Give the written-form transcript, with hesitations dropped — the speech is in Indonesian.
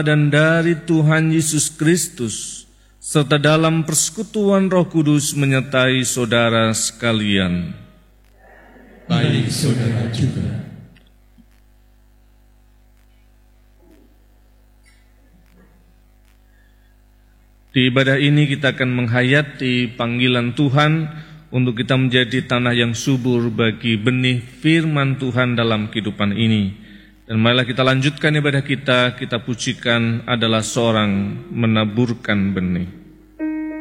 Allah dan dari Tuhan Yesus Kristus, serta dalam persekutuan Roh Kudus menyertai saudara sekalian. Baik saudara juga. Di ibadah ini kita akan menghayati panggilan Tuhan untuk kita menjadi tanah yang subur bagi benih firman Tuhan dalam kehidupan ini. Dan marilah kita lanjutkan ibadah kita pujikan adalah seorang menaburkan benih.